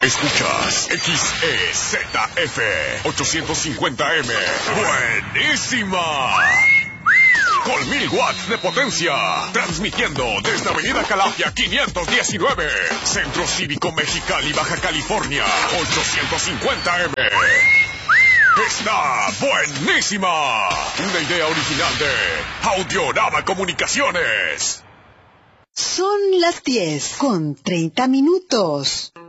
Escuchas XEZF 850M. ¡Buenísima! Con 1000 watts de potencia. Transmitiendo desde Avenida Calafia 519. Centro Cívico Mexicali, Baja California. 850M. ¡Está buenísima! Una idea original de Audiorama Comunicaciones. Son las 10:30.